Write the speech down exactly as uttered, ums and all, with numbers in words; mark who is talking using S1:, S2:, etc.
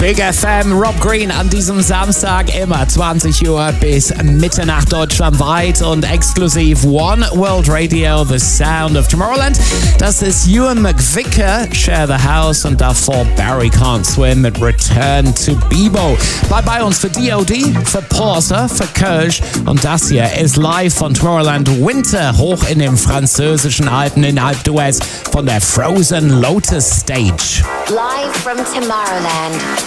S1: Big F M, Rob Green an diesem Samstag immer zwanzig Uhr bis Mitternacht deutschlandweit und exklusiv One World Radio, The Sound of Tomorrowland. Das ist Ewan McVicker, Share the House und davor Barry Can't Swim mit Return to Bebo. Bleib bei uns für D O D, für Porter, für Kölsch und das hier ist live von Tomorrowland Winter hoch in den französischen Alpen in Alpe d'Huez von der Frozen Lotus Stage.
S2: Live from Tomorrowland.